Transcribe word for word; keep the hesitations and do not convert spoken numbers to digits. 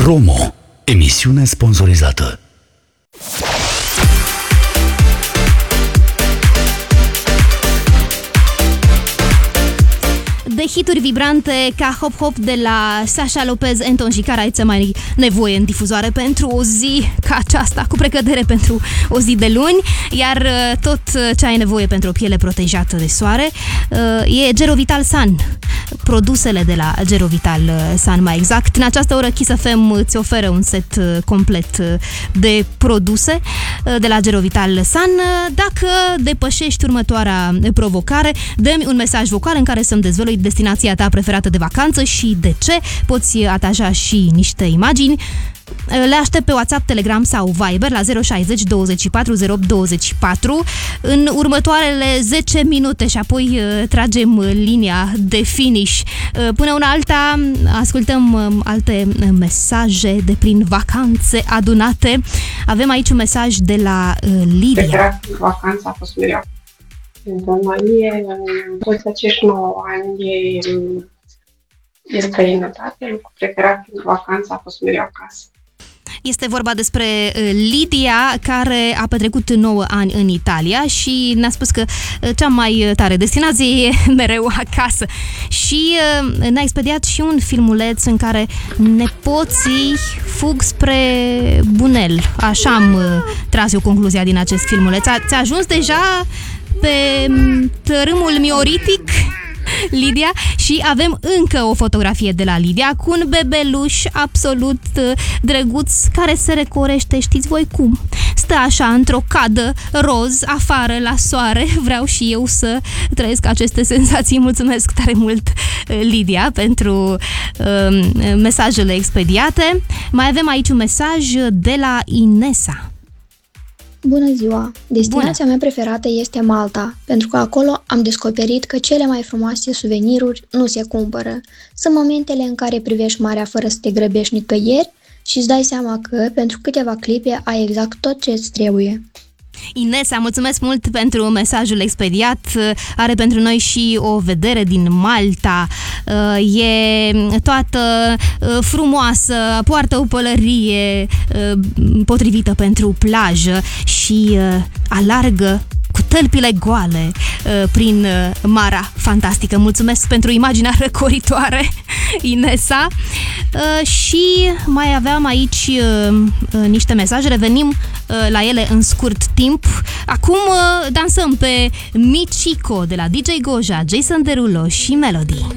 Promo. Emisiune sponsorizată. De hituri vibrante ca Hop Hop de la Sasha Lopez, Anton și Cara, ai mai nevoie în difuzoare pentru o zi ca aceasta, cu precădere pentru o zi de luni, iar tot ce ai nevoie pentru o piele protejată de soare e Gerovital Sun. Produsele de la Gerovital Sun, mai exact. În această oră Kiss F M îți oferă un set complet de produse de la Gerovital Sun. Dacă depășești următoarea provocare, dă-mi un mesaj vocal în care să-mi dezvălui destinația ta preferată de vacanță și de ce. Poți atașa și niște imagini. Le aștept pe WhatsApp, Telegram sau Viber la zero șaizeci douăzeci și patru zero opt douăzeci și patru în următoarele zece minute și apoi uh, tragem linia de finish. Uh, până una alta ascultăm uh, alte mesaje de prin vacanțe adunate. Avem aici un mesaj de la uh, Lidia. Vacanța a fost mereu. Pentru noi, în toți acești nouă ani de străinătate, lucru preferat pentru vacanța a fost mereu acasă. Este vorba despre Lidia, care a petrecut nouă ani în Italia și ne-a spus că cea mai tare destinație e mereu acasă. Și ne-a expediat și un filmuleț în care nepoții fug spre Bunel. Așa am tras eu concluzia din acest filmuleț. Ți-a ajuns deja pe tărâmul mioritic, Lidia? Și avem încă o fotografie de la Lidia cu un bebeluș absolut drăguț care se recorește, știți voi cum? Stă așa într-o cadă roz afară la soare. Vreau și eu să trăiesc aceste senzații. Mulțumesc tare mult, Lidia, pentru uh, mesajele expediate. Mai avem aici un mesaj de la Inesa. Bună ziua! Destinația Bună. mea preferată este Malta, pentru că acolo am descoperit că cele mai frumoase suveniruri nu se cumpără. Sunt momentele în care privești marea fără să te grăbești nicăieri și îți dai seama că, pentru câteva clipe, ai exact tot ce îți trebuie. Inesa, mulțumesc mult pentru mesajul expediat. Are pentru noi și o vedere din Malta. E toată frumoasă, poartă o pălărie potrivită pentru plajă și alargă cu tălpile goale prin Marea Fantastică. Mulțumesc pentru imaginea răcoritoare, Inesa. Și mai aveam aici niște mesaje, revenim la ele în scurt timp. Acum dansăm pe Michiko de la D J Goja, Jason Derulo și Melody.